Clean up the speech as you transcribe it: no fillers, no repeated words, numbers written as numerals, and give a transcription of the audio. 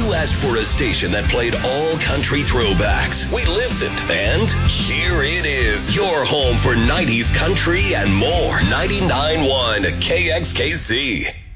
You asked for a station that played all country throwbacks. We listened, and here it is. Your home for 90s country and more. 99.1 KXKC.